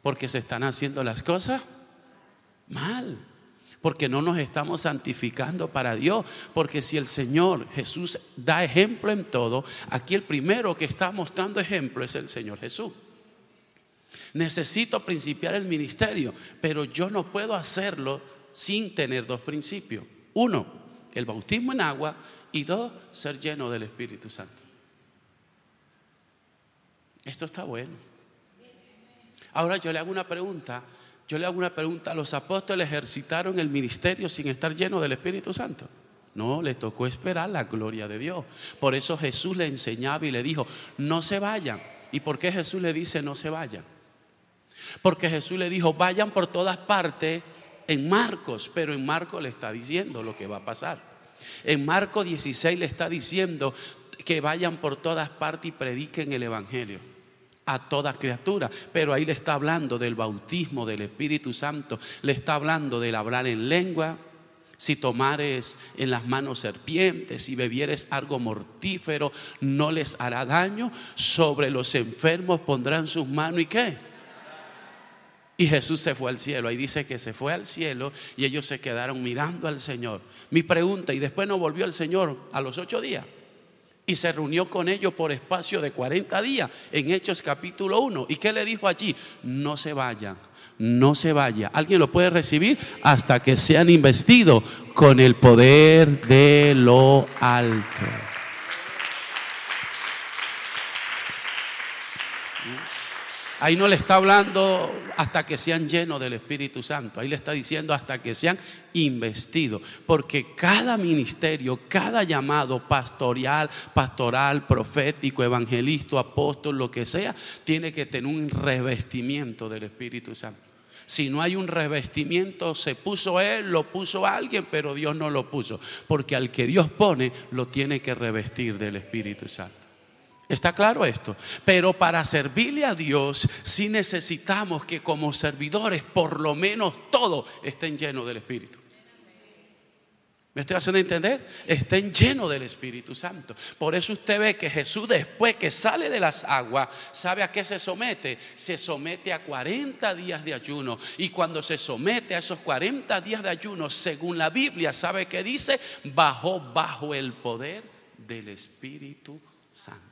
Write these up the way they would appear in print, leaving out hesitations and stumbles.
Porque se están haciendo las cosas mal. Porque no nos estamos santificando para Dios. Porque si el Señor Jesús da ejemplo en todo, aquí el primero que está mostrando ejemplo es el Señor Jesús. Necesito principiar el ministerio, pero yo no puedo hacerlo sin tener dos principios. Uno, el bautismo en agua, y dos, ser lleno del Espíritu Santo. Esto está bueno. Ahora yo le hago una pregunta. ¿Los apóstoles ejercitaron el ministerio sin estar llenos del Espíritu Santo? No, le tocó esperar la gloria de Dios. Por eso Jesús le enseñaba y le dijo, no se vayan. ¿Y por qué Jesús le dice no se vayan? Porque Jesús le dijo, vayan por todas partes en Marcos, pero en Marcos le está diciendo lo que va a pasar. En Marcos 16 le está diciendo que vayan por todas partes y prediquen el evangelio a toda criatura, pero ahí le está hablando del bautismo del Espíritu Santo, le está hablando del hablar en lengua. Si tomares en las manos serpientes, si bebieres algo mortífero, no les hará daño. Sobre los enfermos pondrán sus manos y ¿qué? Y Jesús se fue al cielo. Ahí dice que se fue al cielo y ellos se quedaron mirando al Señor. Mi pregunta, ¿y después no volvió el Señor a los 8 días? Y se reunió con ellos por espacio de 40 días en Hechos capítulo 1. ¿Y qué le dijo allí? No se vayan, no se vaya. ¿Alguien lo puede recibir? Hasta que sean investidos con el poder de lo alto. Ahí no le está hablando hasta que sean llenos del Espíritu Santo. Ahí le está diciendo hasta que sean investidos. Porque cada ministerio, cada llamado pastoral, profético, evangelista, apóstol, lo que sea, tiene que tener un revestimiento del Espíritu Santo. Si no hay un revestimiento, se puso él, lo puso alguien, pero Dios no lo puso. Porque al que Dios pone, lo tiene que revestir del Espíritu Santo. ¿Está claro esto? Pero para servirle a Dios sí necesitamos que como servidores por lo menos todos estén llenos del Espíritu. ¿Me estoy haciendo entender? Estén llenos del Espíritu Santo. Por eso usted ve que Jesús, después que sale de las aguas, ¿sabe a qué se somete? Se somete a 40 días de ayuno. Y cuando se somete a esos 40 días de ayuno, según la Biblia, ¿sabe qué dice? Bajó bajo el poder del Espíritu Santo.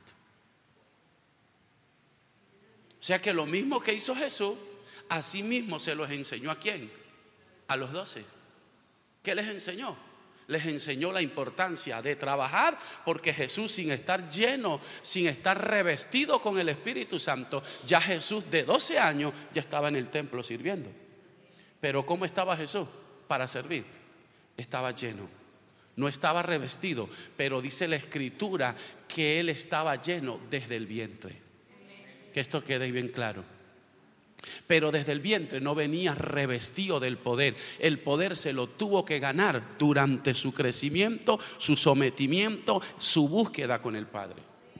O sea que lo mismo que hizo Jesús, así mismo se los enseñó ¿a quién? A los 12. ¿Qué les enseñó? Les enseñó la importancia de trabajar, porque Jesús, sin estar lleno, sin estar revestido con el Espíritu Santo, ya Jesús de 12 años ya estaba en el templo sirviendo. Pero ¿cómo estaba Jesús para servir? Estaba lleno. No estaba revestido, pero dice la Escritura que Él estaba lleno desde el vientre. Que esto quede bien claro. Pero desde el vientre no venía revestido del poder. El poder se lo tuvo que ganar durante su crecimiento, su sometimiento, su búsqueda con el Padre.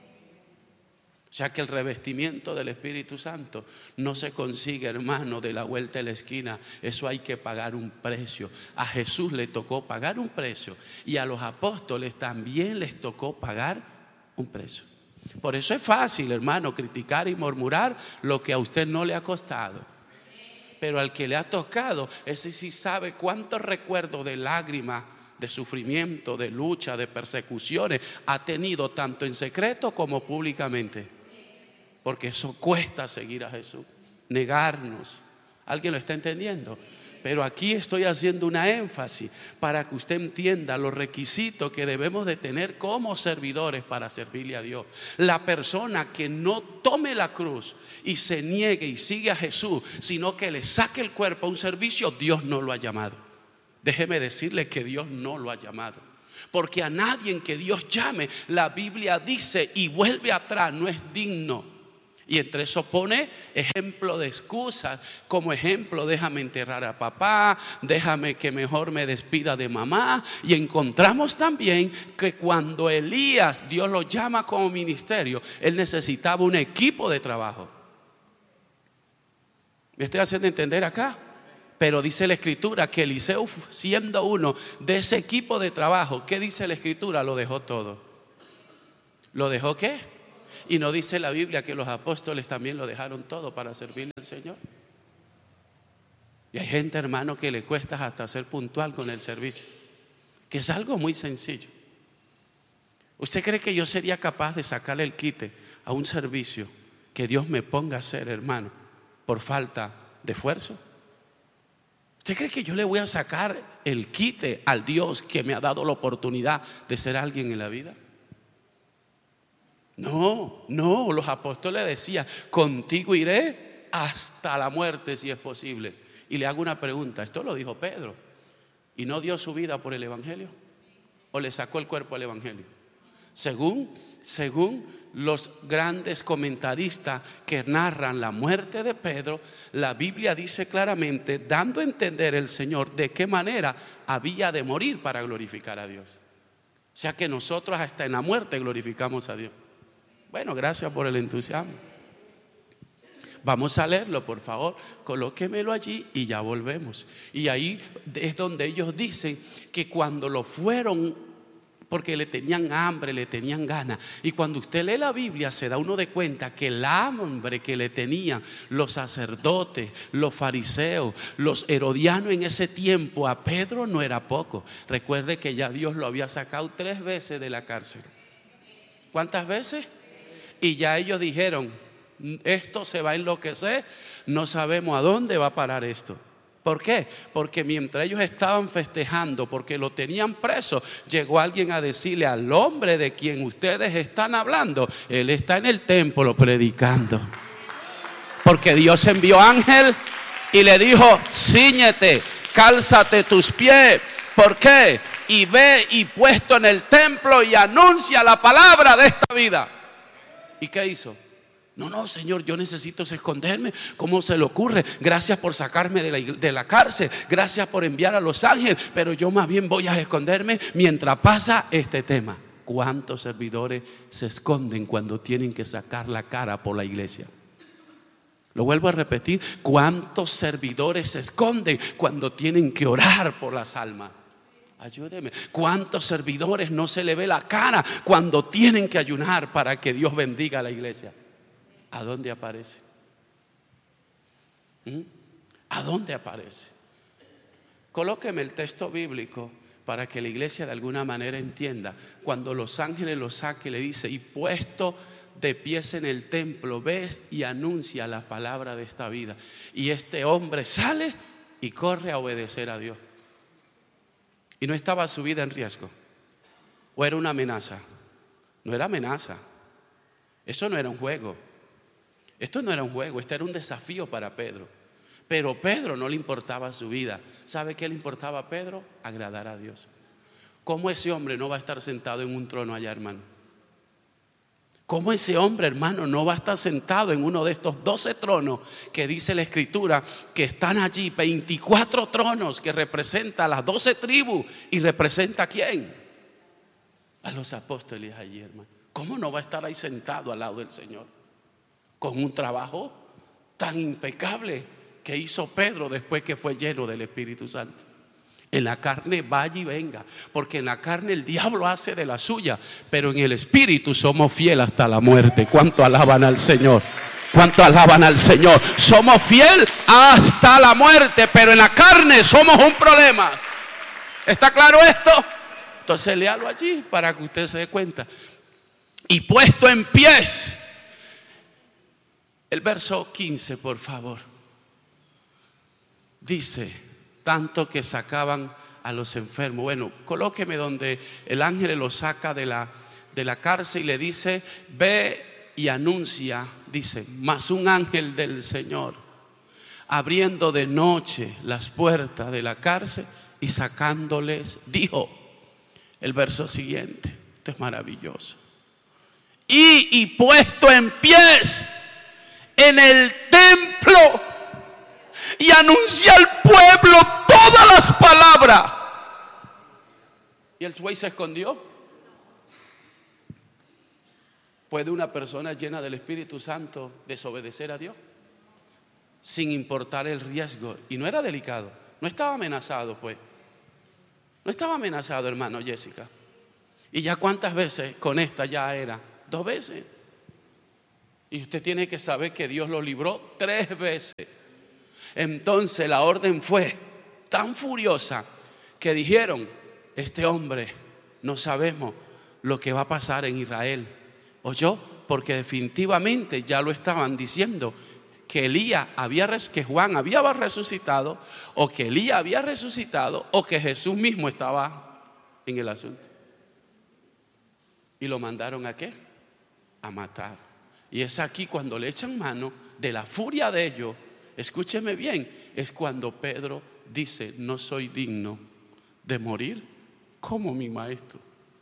O sea que el revestimiento del Espíritu Santo no se consigue, hermano, de la vuelta de la esquina. Eso hay que pagar un precio. A Jesús le tocó pagar un precio y a los apóstoles también les tocó pagar un precio. Por eso es fácil, hermano, criticar y murmurar lo que a usted no le ha costado. Pero al que le ha tocado, ese sí sabe cuántos recuerdos de lágrimas, de sufrimiento, de lucha, de persecuciones ha tenido tanto en secreto como públicamente. Porque eso cuesta seguir a Jesús, negarnos. ¿Alguien lo está entendiendo? Pero aquí estoy haciendo una énfasis para que usted entienda los requisitos que debemos de tener como servidores para servirle a Dios. La persona que no tome la cruz y se niegue y sigue a Jesús, sino que le saque el cuerpo a un servicio, Dios no lo ha llamado. Déjeme decirle que Dios no lo ha llamado. Porque a nadie en que Dios llame, la Biblia dice y vuelve atrás, no es digno. Y entre eso pone ejemplo de excusas, como ejemplo, déjame enterrar a papá, déjame que mejor me despida de mamá. Y encontramos también que cuando Elías, Dios lo llama como ministerio, él necesitaba un equipo de trabajo. ¿Me estoy haciendo entender acá? Pero dice la Escritura que Eliseo, siendo uno de ese equipo de trabajo, ¿qué dice la Escritura? Lo dejó todo. ¿Lo dejó qué? Y no dice la Biblia que los apóstoles también lo dejaron todo para servirle al Señor. Y hay gente, hermano, que le cuesta hasta ser puntual con el servicio, que es algo muy sencillo. ¿Usted cree que yo sería capaz de sacarle el quite a un servicio que Dios me ponga a hacer, hermano, por falta de esfuerzo? ¿Usted cree que yo le voy a sacar el quite al Dios que me ha dado la oportunidad de ser alguien en la vida? No, los apóstoles decían: contigo iré hasta la muerte si es posible. Y le hago una pregunta, esto lo dijo Pedro, ¿y no dio su vida por el evangelio? ¿O le sacó el cuerpo al evangelio? Según los grandes comentaristas que narran la muerte de Pedro, la Biblia dice claramente, dando a entender el Señor de qué manera había de morir para glorificar a Dios. O sea que nosotros hasta en la muerte glorificamos a Dios. Bueno, gracias por el entusiasmo. Vamos a leerlo, por favor, colóquemelo allí y ya volvemos. Y ahí es donde ellos dicen que cuando lo fueron, porque le tenían hambre, le tenían ganas. Y cuando usted lee la Biblia se da uno de cuenta que el hambre que le tenían los sacerdotes, los fariseos, los herodianos en ese tiempo a Pedro no era poco. Recuerde que ya Dios lo había sacado 3 veces de la cárcel. ¿Cuántas veces? Y ya ellos dijeron: esto se va a enloquecer, no sabemos a dónde va a parar esto. ¿Por qué? Porque mientras ellos estaban festejando porque lo tenían preso, llegó alguien a decirle al hombre de quien ustedes están hablando: él está en el templo predicando. Porque Dios envió ángel y le dijo: cíñete, cálzate tus pies. ¿Por qué? Y ve y puesto en el templo y anuncia la palabra de esta vida. ¿Y qué hizo? No, Señor, yo necesito esconderme. ¿Cómo se le ocurre? Gracias por sacarme de la cárcel, gracias por enviar a los ángeles, pero yo más bien voy a esconderme mientras pasa este tema. ¿Cuántos servidores se esconden cuando tienen que sacar la cara por la iglesia? Lo vuelvo a repetir: ¿cuántos servidores se esconden cuando tienen que orar por las almas? Ayúdeme. ¿Cuántos servidores no se le ve la cara cuando tienen que ayunar para que Dios bendiga a la iglesia? ¿A dónde aparece? ¿A dónde aparece? Colóqueme el texto bíblico para que la iglesia de alguna manera entienda. Cuando los ángeles lo saquen, le dice: y puesto de pies en el templo, ves y anuncia la palabra de esta vida. Y este hombre sale y corre a obedecer a Dios. Y no estaba su vida en riesgo. ¿O era una amenaza? No era amenaza. Eso no era un juego. Esto no era un juego, esto era un desafío para Pedro. Pero Pedro no le importaba su vida. ¿Sabe qué le importaba a Pedro? Agradar a Dios. ¿Cómo ese hombre no va a estar sentado en un trono allá, hermano? ¿Cómo ese hombre, hermano, no va a estar sentado en uno de estos 12 tronos que dice la Escritura que están allí? 24 tronos que representan a las 12 tribus. ¿Y representa a quién? A los apóstoles allí, hermano. ¿Cómo no va a estar ahí sentado al lado del Señor? Con un trabajo tan impecable que hizo Pedro después que fue lleno del Espíritu Santo. En la carne vaya y venga, porque en la carne el diablo hace de la suya, pero en el Espíritu somos fieles hasta la muerte. ¿Cuánto alaban al Señor? ¿Cuánto alaban al Señor? Somos fieles hasta la muerte, pero en la carne somos un problema. ¿Está claro esto? Entonces léalo allí para que usted se dé cuenta. Y puesto en pies. El verso 15, por favor. Dice: tanto que sacaban a los enfermos. Bueno, colóqueme donde el ángel lo saca de la cárcel y le dice: ve y anuncia. Dice: mas un ángel del Señor, abriendo de noche las puertas de la cárcel y sacándoles, dijo. El verso siguiente, esto es maravilloso: y puesto en pies en el templo y anuncia al pueblo todas las palabras. ¿Y el güey se escondió? ¿Puede una persona llena del Espíritu Santo desobedecer a Dios? Sin importar el riesgo. Y no era delicado, no estaba amenazado, pues. No estaba amenazado, hermano Jessica. ¿Y ya cuántas veces con esta ya era? 2 veces. Y usted tiene que saber que Dios lo libró 3 veces. Entonces la orden fue tan furiosa que dijeron: este hombre, no sabemos lo que va a pasar en Israel. ¿Oyó? Porque definitivamente ya lo estaban diciendo, que que Juan había resucitado, o que Elías había resucitado, o que Jesús mismo estaba en el asunto. Y lo mandaron ¿a qué? A matar. Y es aquí cuando le echan mano de la furia de ellos. Escúcheme bien, es cuando Pedro dice: no soy digno de morir como mi maestro.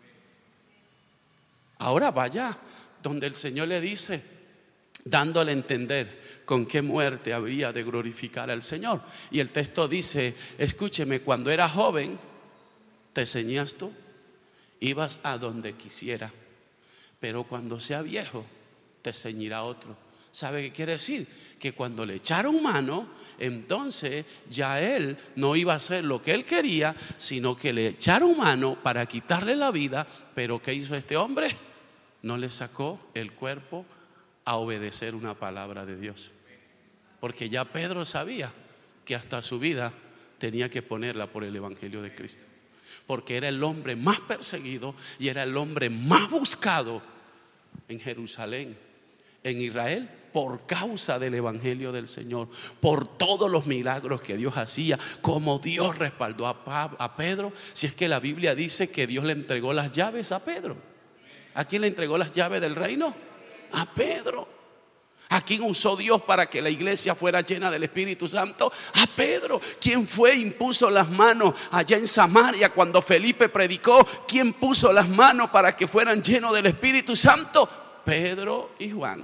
Ahora vaya donde el Señor le dice, dándole a entender con qué muerte había de glorificar al Señor. Y el texto dice: escúcheme, cuando eras joven te ceñías tú, ibas a donde quisiera, pero cuando sea viejo te ceñirá otro. ¿Sabe qué quiere decir? Que cuando le echaron mano, entonces ya él no iba a hacer lo que él quería, sino que le echaron mano para quitarle la vida. Pero ¿qué hizo este hombre? No le sacó el cuerpo a obedecer una palabra de Dios, porque ya Pedro sabía que hasta su vida tenía que ponerla por el evangelio de Cristo, porque era el hombre más perseguido y era el hombre más buscado en Jerusalén, en Israel, por causa del evangelio del Señor, por todos los milagros que Dios hacía, como Dios respaldó a Pedro. Si es que la Biblia dice que Dios le entregó las llaves a Pedro. ¿A quién le entregó las llaves del reino? A Pedro. ¿A quién usó Dios para que la iglesia fuera llena del Espíritu Santo? A Pedro. ¿Quién fue e impuso las manos allá en Samaria cuando Felipe predicó? ¿Quién puso las manos para que fueran llenos del Espíritu Santo? Pedro y Juan.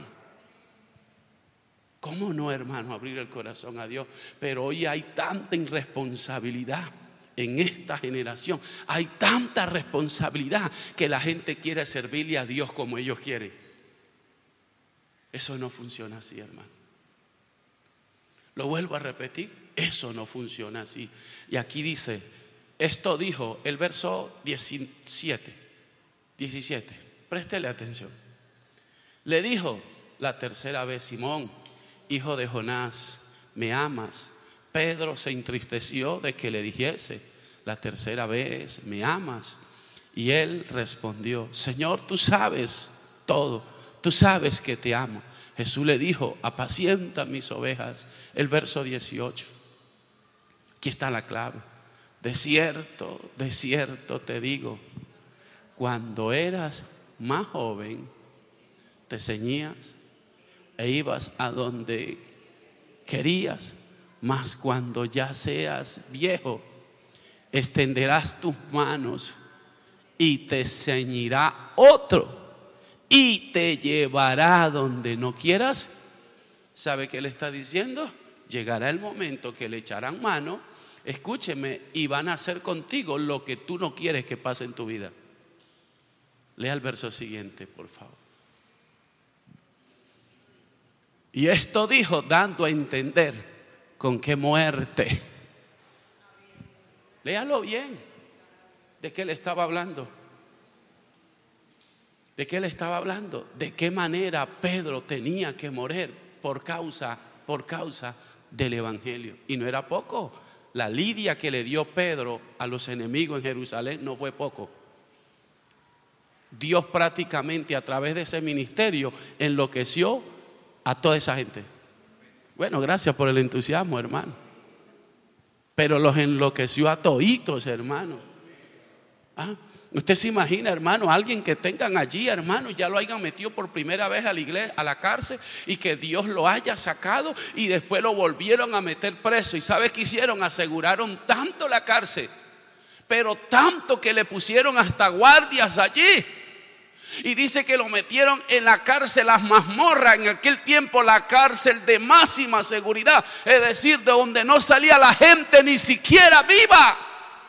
¿Cómo no, hermano, abrir el corazón a Dios? Pero hoy hay tanta irresponsabilidad en esta generación. Hay tanta responsabilidad que la gente quiere servirle a Dios como ellos quieren. Eso no funciona así, hermano. Lo vuelvo a repetir, eso no funciona así. Y aquí dice, esto dijo el verso 17, préstele atención. Le dijo la tercera vez: Simón, hijo de Jonás, ¿me amas? Pedro se entristeció de que le dijese la tercera vez: ¿me amas? Y él respondió: Señor, tú sabes todo, tú sabes que te amo. Jesús le dijo: apacienta mis ovejas. El verso 18, aquí está la clave. De cierto te digo, cuando eras más joven te ceñías e ibas a donde querías, mas cuando ya seas viejo extenderás tus manos y te ceñirá otro y te llevará donde no quieras. ¿Sabe qué le está diciendo? Llegará el momento que le echarán mano, escúcheme, y van a hacer contigo lo que tú no quieres que pase en tu vida. Lea el verso siguiente, por favor. Y esto dijo dando a entender con qué muerte. Léalo bien. ¿De qué le estaba hablando? ¿De qué le estaba hablando? ¿De qué manera Pedro tenía que morir por causa del evangelio? Y no era poco. La lidia que le dio Pedro a los enemigos en Jerusalén no fue poco. Dios prácticamente a través de ese ministerio enloqueció a toda esa gente. Bueno, gracias por el entusiasmo, hermano. Pero los enloqueció a toditos, hermano. Usted se imagina, hermano, alguien que tengan allí, hermano, ya lo hayan metido por primera vez a la iglesia, a la cárcel, y que Dios lo haya sacado y después lo volvieron a meter preso. ¿Y sabe qué hicieron? Aseguraron tanto la cárcel, pero tanto que le pusieron hasta guardias allí. Y dice que lo metieron en la cárcel, las mazmorras, en aquel tiempo la cárcel de máxima seguridad, es decir, de donde no salía la gente ni siquiera viva,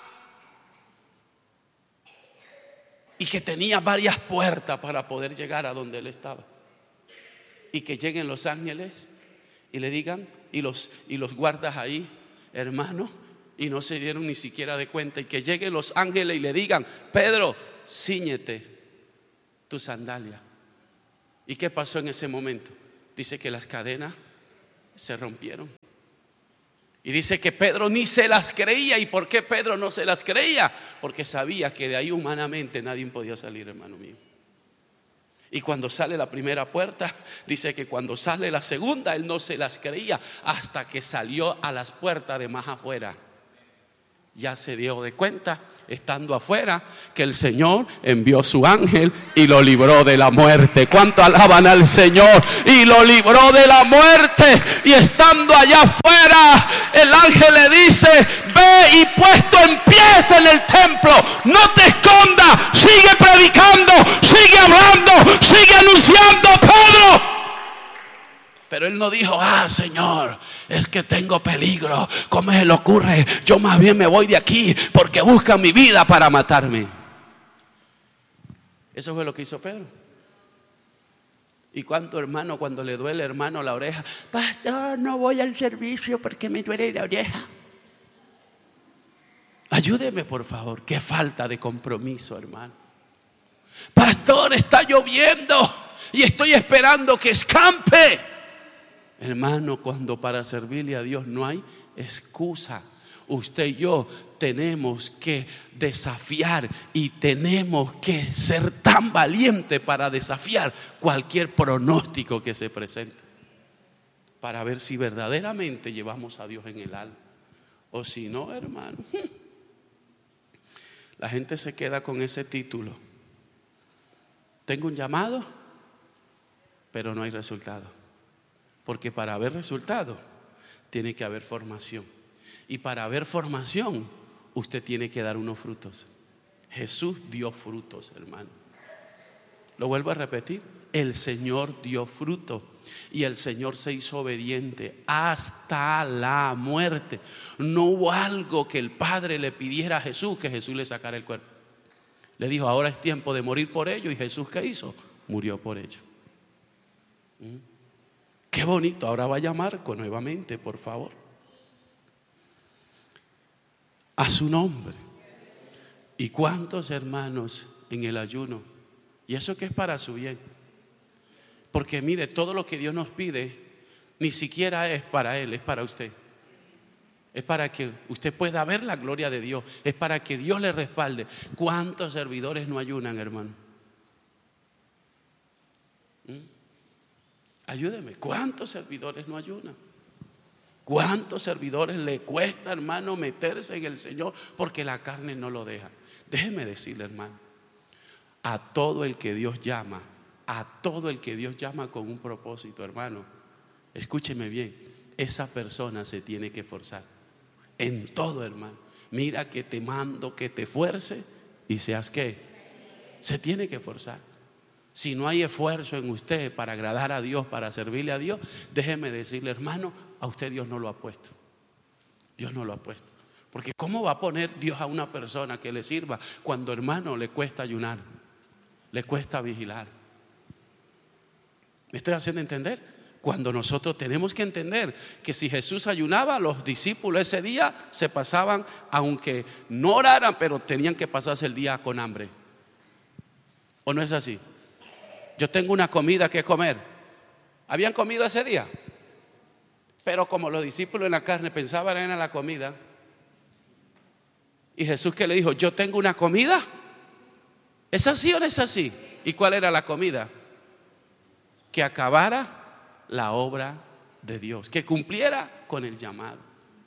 y que tenía varias puertas para poder llegar a donde él estaba. Y que lleguen los ángeles y le digan, y los guardas ahí, hermano, y no se dieron ni siquiera de cuenta, y que lleguen los ángeles y le digan: Pedro, cíñete tu sandalia. ¿Y qué pasó en ese momento? Dice que las cadenas se rompieron Y dice que Pedro ni se las creía. ¿Y por qué Pedro no se las creía? Porque sabía que de ahí humanamente nadie podía salir, hermano mío. Y cuando sale la primera puerta, dice que cuando sale la segunda, él no se las creía hasta que salió a las puertas de más afuera. Ya se dio de cuenta, estando afuera, que el Señor envió su ángel y lo libró de la muerte. ¿Cuánto alaban al Señor? Y lo libró de la muerte. Y estando allá afuera, el ángel le dice: ve y puesto en pies en el templo, no te escondas, sigue predicando, sigue hablando, sigue anunciando, Pedro. Pero él no dijo: Señor, es que tengo peligro, ¿cómo se le ocurre? Yo más bien me voy de aquí porque buscan mi vida para matarme. Eso fue lo que hizo Pedro. ¿Y cuánto, hermano, cuando le duele, hermano, la oreja? Pastor, no voy al servicio porque me duele la oreja. Ayúdeme, por favor. Qué falta de compromiso, hermano. Pastor, está lloviendo y estoy esperando que escampe. Hermano, cuando para servirle a Dios no hay excusa, usted y yo tenemos que desafiar y tenemos que ser tan valientes para desafiar cualquier pronóstico que se presente, para ver si verdaderamente llevamos a Dios en el alma. O si no, hermano, la gente se queda con ese título: tengo un llamado, pero no hay resultado. Porque para haber resultado tiene que haber formación. Y para haber formación usted tiene que dar unos frutos. Jesús dio frutos, hermano. Lo vuelvo a repetir: el Señor dio fruto. Y el Señor se hizo obediente hasta la muerte. No hubo algo que el Padre le pidiera a Jesús que Jesús le sacara el cuerpo. Le dijo: ahora es tiempo de morir por ello. Y Jesús, ¿qué hizo? Murió por ello. Qué bonito. Ahora vaya Marco nuevamente, por favor. A su nombre. ¿Y cuántos hermanos en el ayuno? Y eso que es para su bien. Porque mire, todo lo que Dios nos pide ni siquiera es para Él, es para usted. Es para que usted pueda ver la gloria de Dios. Es para que Dios le respalde. ¿Cuántos servidores no ayunan, hermano? Ayúdeme. ¿Cuántos servidores no ayunan? ¿Cuántos servidores le cuesta, hermano, meterse en el Señor porque la carne no lo deja? Déjeme decirle, hermano, a todo el que Dios llama, a todo el que Dios llama con un propósito, hermano, escúcheme bien, esa persona se tiene que esforzar en todo, hermano. Mira que te mando que te esfuerces y seas ¿qué? Se tiene que esforzar. Si no hay esfuerzo en usted para agradar a Dios, para servirle a Dios, déjeme decirle, hermano, a usted Dios no lo ha puesto. Dios no lo ha puesto. Porque ¿cómo va a poner Dios a una persona que le sirva cuando, hermano, le cuesta ayunar, le cuesta vigilar? ¿Me estoy haciendo entender? Cuando nosotros tenemos que entender que si Jesús ayunaba, los discípulos ese día se pasaban, aunque no oraran, pero tenían que pasarse el día con hambre. ¿O no es así? Yo tengo una comida que comer. ¿Habían comido ese día? Pero como los discípulos en la carne pensaban en la comida, y Jesús que le dijo: yo tengo una comida. ¿Es así o no es así? ¿Y cuál era la comida? Que acabara la obra de Dios, que cumpliera con el llamado.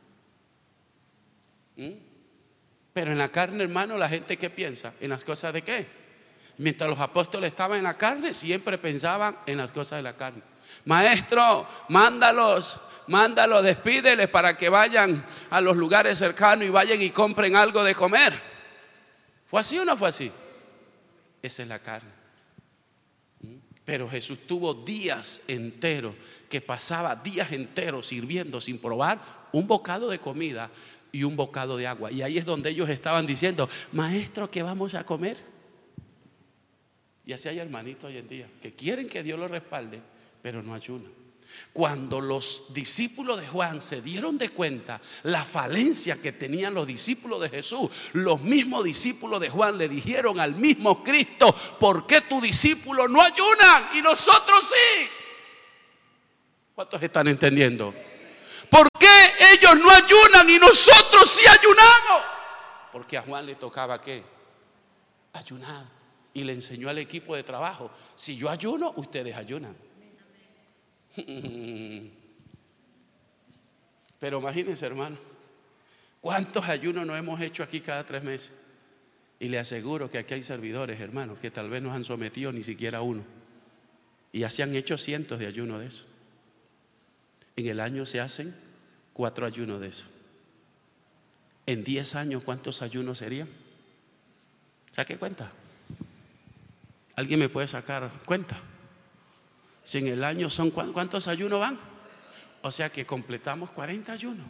Pero en la carne, hermano, la gente ¿qué piensa? ¿En las cosas de qué? Mientras los apóstoles estaban en la carne, siempre pensaban en las cosas de la carne. Maestro, mándalos, despídeles para que vayan a los lugares cercanos y vayan y compren algo de comer. ¿Fue así o no fue así? Esa es la carne. Pero Jesús tuvo días enteros, que pasaba días enteros sirviendo sin probar un bocado de comida y un bocado de agua. Y ahí es donde ellos estaban diciendo: Maestro, ¿qué vamos a comer? Y así hay hermanitos hoy en día que quieren que Dios los respalde, pero no ayunan. Cuando los discípulos de Juan se dieron de cuenta la falencia que tenían los discípulos de Jesús, los mismos discípulos de Juan le dijeron al mismo Cristo: ¿por qué tus discípulos no ayunan y nosotros sí? ¿Cuántos están entendiendo? ¿Por qué ellos no ayunan y nosotros sí ayunamos? Porque a Juan le tocaba ¿qué? Ayunar. Y le enseñó al equipo de trabajo: si yo ayuno, ustedes ayunan. Pero imagínense, hermano, ¿cuántos ayunos no hemos hecho aquí cada 3 meses? Y le aseguro que aquí hay servidores, hermanos, que tal vez no han sometido ni siquiera uno. Y ya se han hecho cientos de ayunos de eso. En el año se hacen 4 ayunos de eso. En 10 años, ¿cuántos ayunos serían? ¿Saque cuenta? ¿Alguien me puede sacar cuenta? Si en el año son ¿cuántos ayunos van? O sea que completamos 40 ayunos.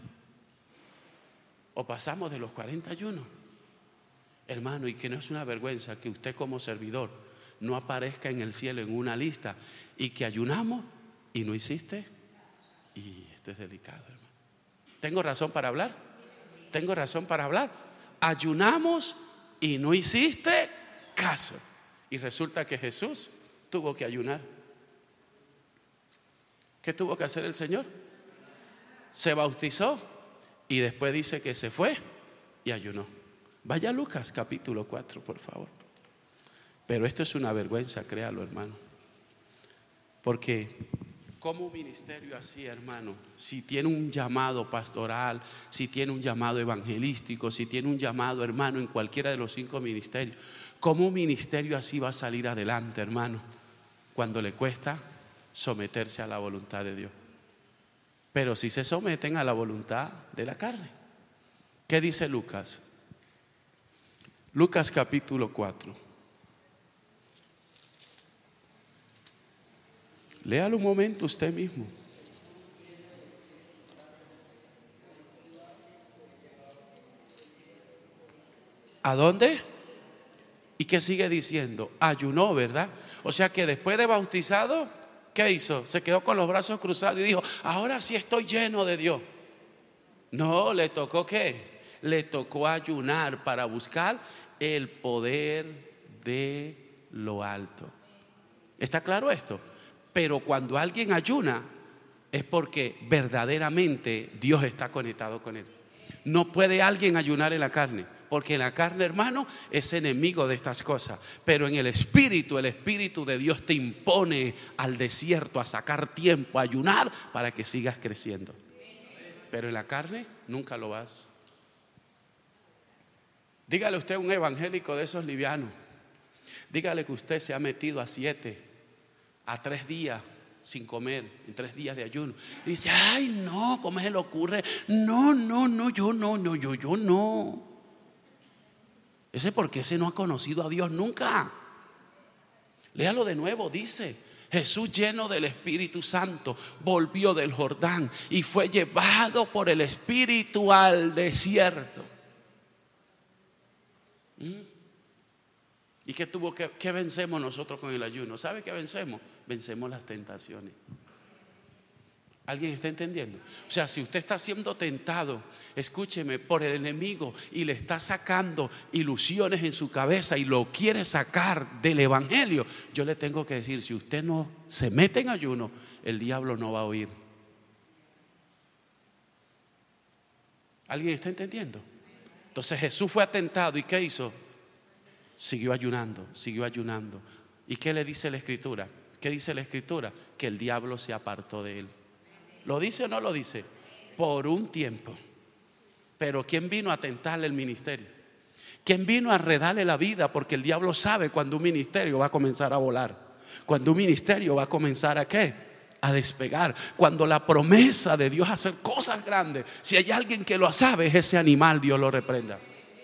O pasamos de los 40 ayunos. Hermano, y que no es una vergüenza que usted como servidor no aparezca en el cielo en una lista y que ayunamos y no hiciste. Y esto es delicado, hermano. ¿Tengo razón para hablar? ¿Tengo razón para hablar? Ayunamos y no hiciste caso. Y resulta que Jesús tuvo que ayunar. ¿Qué tuvo que hacer el Señor? Se bautizó y después dice que se fue y ayunó. Vaya a Lucas capítulo 4, por favor. Pero esto es una vergüenza, créalo, hermano. Porque como un ministerio así, hermano, si tiene un llamado pastoral, si tiene un llamado evangelístico, si tiene un llamado, hermano, en cualquiera de los 5 ministerios, ¿cómo un ministerio así va a salir adelante, hermano? Cuando le cuesta someterse a la voluntad de Dios. Pero si se someten a la voluntad de la carne. ¿Qué dice Lucas? Lucas capítulo 4. Léalo un momento usted mismo. ¿A dónde? ¿Y qué sigue diciendo? Ayunó, ¿verdad? O sea que después de bautizado, ¿qué hizo? Se quedó con los brazos cruzados y dijo: ahora sí estoy lleno de Dios. No, le tocó ¿qué? Le tocó ayunar para buscar el poder de lo alto. ¿Está claro esto? Pero cuando alguien ayuna es porque verdaderamente Dios está conectado con él. No puede alguien ayunar en la carne, porque en la carne, hermano, es enemigo de estas cosas. Pero en el Espíritu de Dios te impone al desierto a sacar tiempo, a ayunar para que sigas creciendo. Pero en la carne nunca lo vas. Dígale usted a un evangélico de esos livianos, dígale que usted se ha metido a 7, a 3 días sin comer, en 3 días de ayuno. Y dice: ay no, ¿cómo se le ocurre? No, yo no. Ese porque ese no ha conocido a Dios nunca. Léalo de nuevo, dice: Jesús, lleno del Espíritu Santo, volvió del Jordán y fue llevado por el Espíritu al desierto. ¿Y qué vencemos nosotros con el ayuno? ¿Sabe qué vencemos? Vencemos las tentaciones. ¿Alguien está entendiendo? O sea, si usted está siendo tentado, escúcheme, por el enemigo y le está sacando ilusiones en su cabeza y lo quiere sacar del evangelio, yo le tengo que decir: si usted no se mete en ayuno, el diablo no va a oír. ¿Alguien está entendiendo? Entonces Jesús fue atentado y ¿qué hizo? Siguió ayunando. ¿Y qué le dice la Escritura? ¿Qué dice la Escritura? Que el diablo se apartó de él. ¿Lo dice o no lo dice? Por un tiempo. Pero ¿quién vino a tentarle el ministerio? ¿Quién vino a arredarle la vida? Porque el diablo sabe cuando un ministerio va a comenzar a volar, cuando un ministerio va a comenzar a ¿qué? A despegar, cuando la promesa de Dios a hacer cosas grandes, si hay alguien que lo sabe, es ese animal. Dios lo reprenda.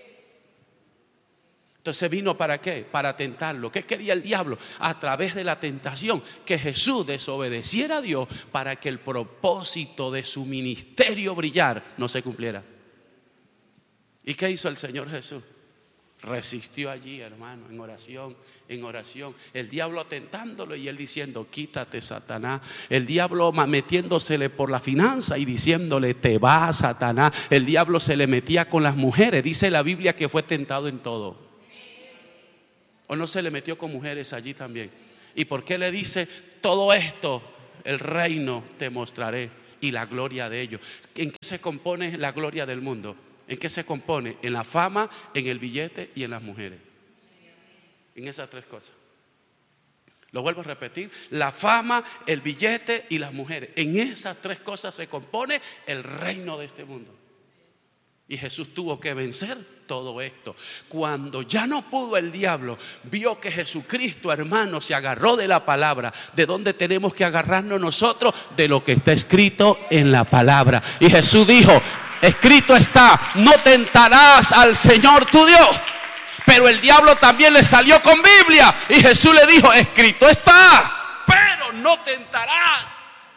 Entonces vino ¿para qué? Para tentarlo. ¿Qué quería el diablo? A través de la tentación, que Jesús desobedeciera a Dios para que el propósito de su ministerio brillar no se cumpliera. ¿Y qué hizo el Señor Jesús? Resistió allí, hermano, en oración. El diablo tentándolo y él diciendo: quítate, Satanás. El diablo metiéndosele por la finanza y diciéndole: te va, Satanás. El diablo se le metía con las mujeres. Dice la Biblia que fue tentado en todo. ¿O no se le metió con mujeres allí también? ¿Y por qué le dice todo esto? El reino te mostraré. y la gloria de ellos. ¿En qué se compone la gloria del mundo? ¿En qué se compone? En la fama, en el billete y en las mujeres. En esas tres cosas. Lo vuelvo a repetir: la fama, el billete y las mujeres. En esas tres cosas se compone el reino de este mundo. Y Jesús tuvo que vencer todo esto. Cuando ya no pudo el diablo, vio que Jesucristo, hermano, se agarró de la palabra. ¿De dónde tenemos que agarrarnos nosotros? De lo que está escrito en la palabra. Y Jesús dijo: escrito está, no tentarás al Señor tu Dios. Pero el diablo también le salió con Biblia. Y Jesús le dijo: escrito está, pero no tentarás.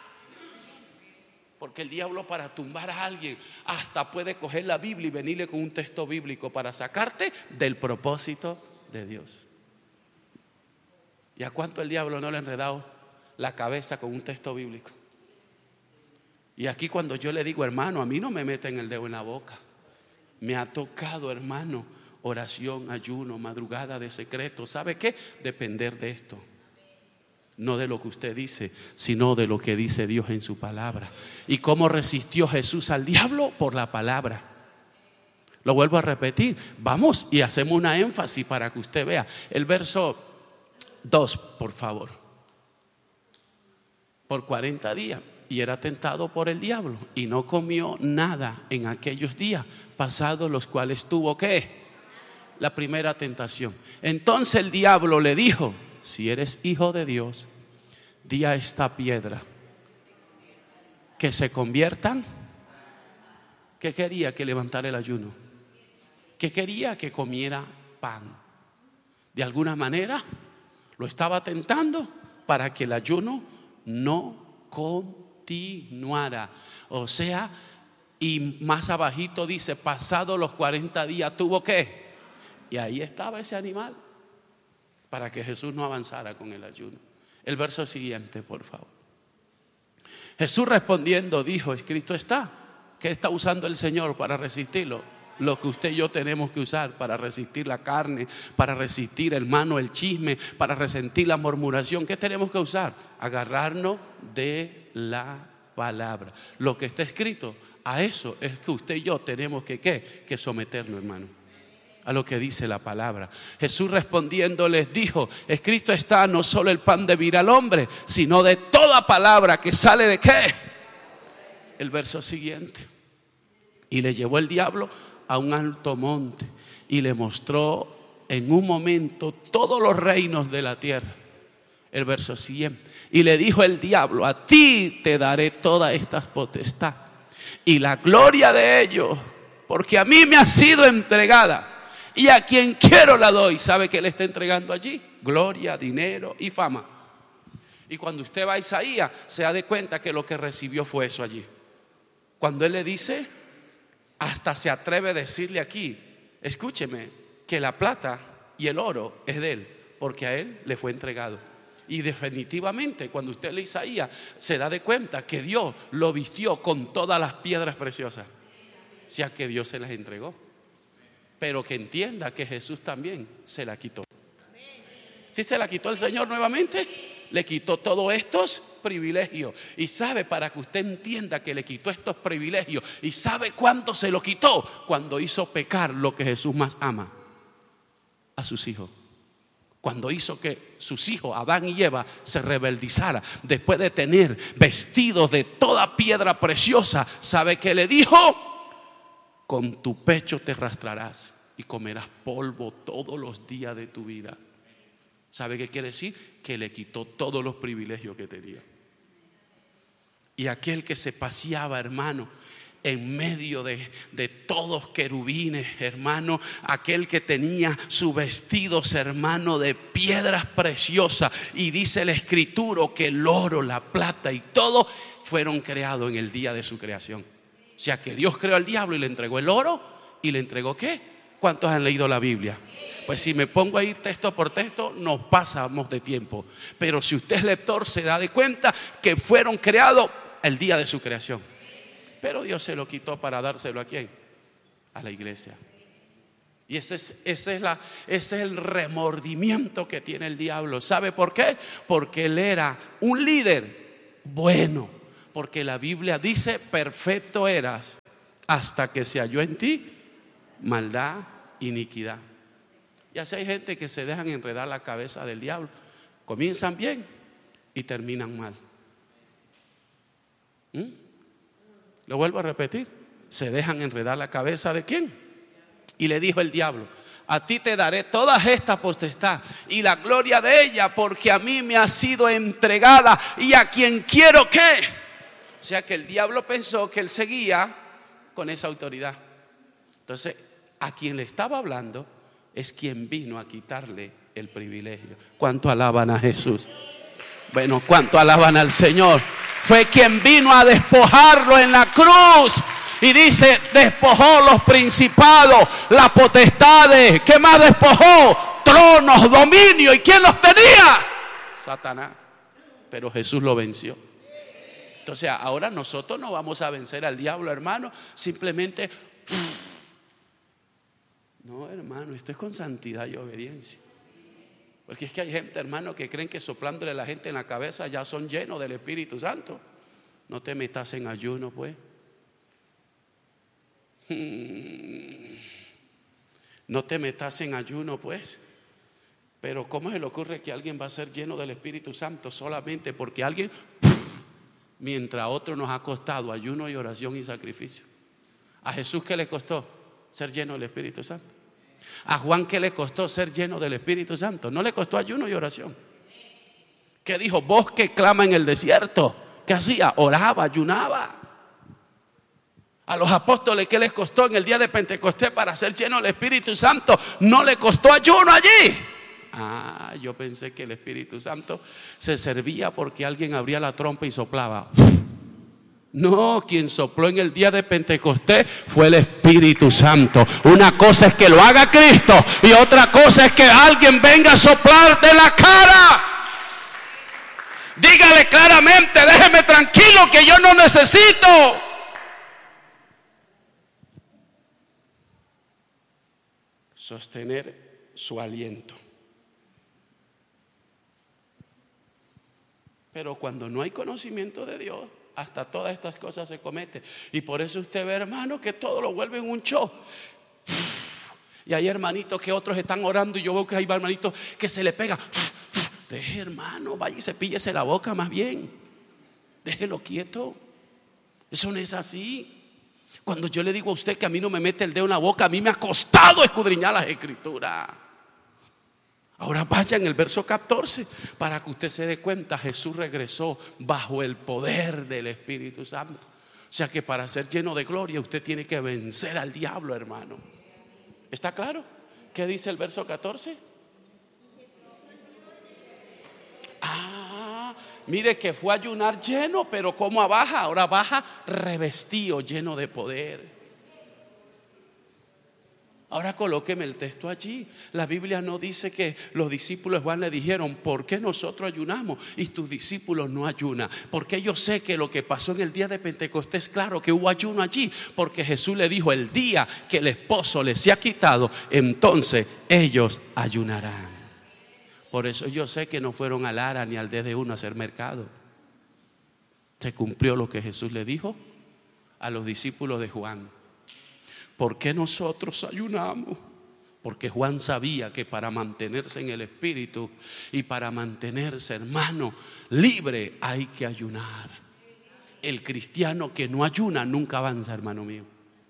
Porque el diablo, para tumbar a alguien, hasta puede coger la Biblia y venirle con un texto bíblico para sacarte del propósito de Dios. ¿Y a cuánto el diablo no le ha enredado la cabeza con un texto bíblico? Y aquí, cuando yo le digo, hermano, a mí no me meten el dedo en la boca. Me ha tocado, hermano, oración, ayuno, madrugada de secreto. ¿Sabe qué? Depender de esto. No de lo que usted dice, sino de lo que dice Dios en su palabra. ¿Y cómo resistió Jesús al diablo? Por la palabra. Lo vuelvo a repetir. Vamos y hacemos una énfasis para que usted vea. El verso 2, por favor. Por 40 días. Y era tentado por el diablo. Y no comió nada en aquellos días pasados, los cuales tuvo ¿qué? La primera tentación. Entonces el diablo le dijo: si eres hijo de Dios, di a esta piedra que se conviertan. ¿Qué quería? Que levantara el ayuno. ¿Qué quería? Que comiera pan. De alguna manera lo estaba tentando para que el ayuno no continuara. O sea, y más abajito dice: pasados los 40 días tuvo ¿qué? Y ahí estaba ese animal, para que Jesús no avanzara con el ayuno. El verso siguiente, por favor. Jesús respondiendo dijo: escrito está. ¿Qué está usando el Señor para resistirlo? Lo que usted y yo tenemos que usar para resistir la carne, para resistir, hermano, el chisme, para resistir la murmuración. ¿Qué tenemos que usar? Agarrarnos de la palabra. Lo que está escrito, a eso es que usted y yo tenemos que ¿qué? Que someternos, hermano, a lo que dice la palabra. Jesús respondiendo les dijo: escrito está, no solo el pan de vida al hombre, sino de toda palabra que sale de ¿qué? El verso siguiente. Y le llevó el diablo a un alto monte y le mostró en un momento todos los reinos de la tierra. El verso siguiente. Y le dijo el diablo: a ti te daré todas estas potestad y la gloria de ellos, porque a mí me ha sido entregada. Y a quien quiero la doy. ¿Sabe qué le está entregando allí? Gloria, dinero y fama. Y cuando usted va a Isaías, se da de cuenta que lo que recibió fue eso allí. Cuando él le dice, hasta se atreve a decirle aquí: escúcheme, que la plata y el oro es de él, porque a él le fue entregado. Y definitivamente, cuando usted lee Isaías, se da de cuenta que Dios lo vistió con todas las piedras preciosas. O sea que Dios se las entregó. Pero que entienda que Jesús también se la quitó. ¿Sí se la quitó el Señor nuevamente? Le quitó todos estos privilegios. Y sabe, para que usted entienda que le quitó estos privilegios, y sabe cuándo se lo quitó: cuando hizo pecar lo que Jesús más ama, a sus hijos. Cuando hizo que sus hijos, Adán y Eva, se rebeldizaran después de tener vestidos de toda piedra preciosa. ¿Sabe qué le dijo? Con tu pecho te arrastrarás y comerás polvo todos los días de tu vida. ¿Sabe qué quiere decir? Que le quitó todos los privilegios que tenía. Y aquel que se paseaba, hermano, en medio de todos querubines, hermano, aquel que tenía sus vestidos, hermano, de piedras preciosas, y dice la escritura que el oro, la plata y todo fueron creados en el día de su creación. O sea que Dios creó al diablo y le entregó el oro. ¿Y le entregó qué? ¿Cuántos han leído la Biblia? Pues si me pongo a ir texto por texto, nos pasamos de tiempo. Pero si usted es lector, se da de cuenta que fueron creados el día de su creación. Pero Dios se lo quitó para dárselo ¿a quién? A la iglesia. Y ese es el remordimiento que tiene el diablo. ¿Sabe por qué? Porque él era un líder bueno, Porque la Biblia dice: perfecto eras hasta que se halló en ti maldad, iniquidad. Y así hay gente que se dejan enredar la cabeza del diablo. Comienzan bien y terminan mal. Lo vuelvo a repetir: se dejan enredar la cabeza ¿de quién? Y le dijo el diablo: a ti te daré toda esta potestad y la gloria de ella, porque a mí me ha sido entregada y a quien quiero que. O sea que el diablo pensó que él seguía con esa autoridad. Entonces, a quien le estaba hablando es quien vino a quitarle el privilegio. ¿Cuánto alaban a Jesús? Bueno, ¿cuánto alaban al Señor? Fue quien vino a despojarlo en la cruz. Y dice: despojó los principados, las potestades. ¿Qué más despojó? Tronos, dominio. ¿Y quién los tenía? Satanás. Pero Jesús lo venció. Entonces ahora nosotros no vamos a vencer al diablo, hermano, simplemente. No, hermano, esto es con santidad y obediencia. Porque es que hay gente, hermano, que creen que soplándole a la gente en la cabeza ya son llenos del Espíritu Santo. No te metas en ayuno, pues. No te metas en ayuno, pues. Pero ¿cómo se le ocurre que alguien va a ser lleno del Espíritu Santo solamente porque alguien, mientras a otros nos ha costado ayuno y oración y sacrificio? ¿A Jesús qué le costó? Ser lleno del Espíritu Santo. ¿A Juan qué le costó ser lleno del Espíritu Santo? No le costó ayuno y oración. ¿Qué dijo? Voz que clama en el desierto. ¿Qué hacía? Oraba, ayunaba. A los apóstoles, ¿qué les costó en el día de Pentecostés para ser lleno del Espíritu Santo? No le costó ayuno allí. Yo pensé que el Espíritu Santo se servía porque alguien abría la trompa y soplaba. No, quien sopló en el día de Pentecostés fue el Espíritu Santo. Una cosa es que lo haga Cristo y otra cosa es que alguien venga a soplar de la cara. Dígale claramente: déjeme tranquilo que yo no necesito. Sostener su aliento. Pero cuando no hay conocimiento de Dios, hasta todas estas cosas se cometen. Y por eso usted ve, hermano, que todo lo vuelven un show. Y hay hermanitos que otros están orando y yo veo que hay hermanitos que se le pega. Deje, hermano, vaya y cepíllese la boca más bien. Déjelo quieto. Eso no es así. Cuando yo le digo a usted que a mí no me mete el dedo en la boca, a mí me ha costado escudriñar las Escrituras. Ahora vaya en el verso 14 para que usted se dé cuenta. Jesús regresó bajo el poder del Espíritu Santo. O sea que para ser lleno de gloria usted tiene que vencer al diablo, hermano. ¿Está claro? ¿Qué dice el verso 14? Mire que fue a ayunar lleno, pero ¿cómo baja? Ahora baja revestido, lleno de poder. Ahora colóqueme el texto allí. La Biblia no dice que los discípulos de Juan le dijeron: ¿por qué nosotros ayunamos y tus discípulos no ayunan? Porque yo sé que lo que pasó en el día de Pentecostés, claro que hubo ayuno allí, porque Jesús le dijo: el día que el esposo les sea quitado, entonces ellos ayunarán. Por eso yo sé que no fueron al Ara ni al DD1 a hacer mercado. Se cumplió lo que Jesús le dijo a los discípulos de Juan. ¿Por qué nosotros ayunamos? Porque Juan sabía que para mantenerse en el Espíritu y para mantenerse, hermano, libre, hay que ayunar. El cristiano que no ayuna nunca avanza, hermano mío.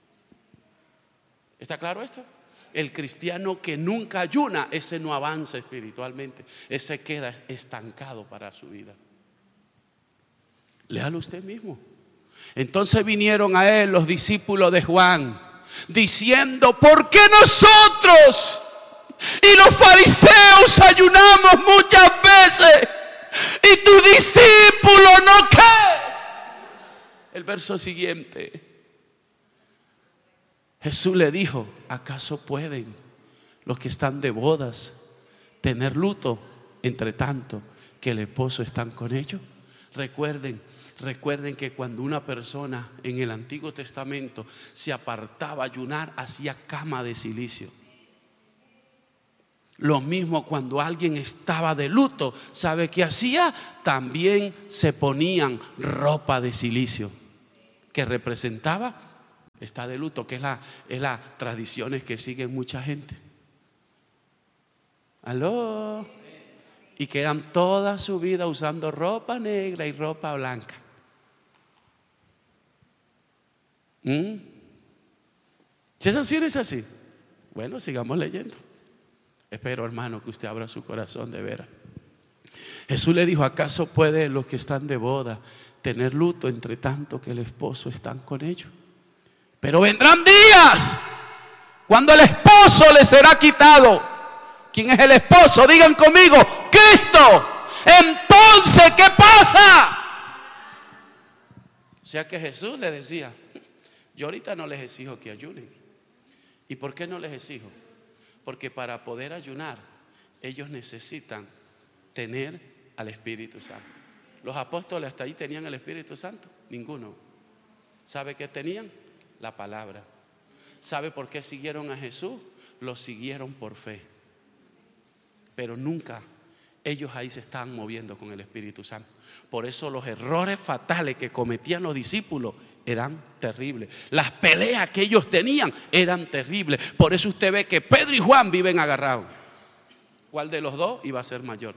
¿Está claro esto? El cristiano que nunca ayuna, ese no avanza espiritualmente. Ese queda estancado para su vida. Léalo usted mismo. Entonces vinieron a él los discípulos de Juan, diciendo: ¿por qué nosotros y los fariseos ayunamos muchas veces y tu discípulo no qué? El verso siguiente, Jesús le dijo: ¿acaso pueden los que están de bodas tener luto entre tanto que el esposo está con ellos? Recuerden que cuando una persona en el Antiguo Testamento se apartaba a ayunar, hacía cama de silicio. Lo mismo cuando alguien estaba de luto, ¿sabe qué hacía? También se ponían ropa de silicio, que representaba, está de luto, que es las tradiciones que siguen mucha gente. ¿Aló? Y quedan toda su vida usando ropa negra y ropa blanca. Si es así, no es así. Bueno, sigamos leyendo. Espero, hermano, que usted abra su corazón de veras. Jesús le dijo: ¿acaso pueden los que están de boda tener luto entre tanto que el esposo está con ellos? Pero vendrán días cuando el esposo les será quitado. ¿Quién es el esposo? Digan conmigo: Cristo. Entonces, ¿qué pasa? O sea que Jesús le decía: yo ahorita no les exijo que ayunen. ¿Y por qué no les exijo? Porque para poder ayunar, ellos necesitan tener al Espíritu Santo. Los apóstoles hasta ahí tenían el Espíritu Santo, ninguno. ¿Sabe qué tenían? La palabra. ¿Sabe por qué siguieron a Jesús? Lo siguieron por fe. Pero nunca ellos ahí se estaban moviendo con el Espíritu Santo. Por eso los errores fatales que cometían los discípulos eran terribles. Las peleas que ellos tenían eran terribles. Por eso usted ve que Pedro y Juan viven agarrados. ¿Cuál de los dos iba a ser mayor?